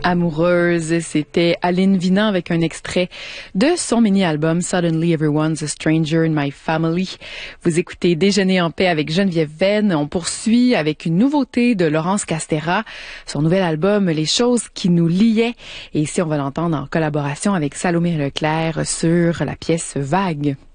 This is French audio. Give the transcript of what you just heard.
Amoureuse, c'était Aline Vinant avec un extrait de son mini-album Suddenly Everyone's a Stranger in My Family. Vous écoutez Déjeuner en paix avec Geneviève Venn. On poursuit avec une nouveauté de Laurence Castera, son nouvel album Les choses qui nous liaient. Et ici, on va l'entendre en collaboration avec Salomé Leclerc sur la pièce Vague.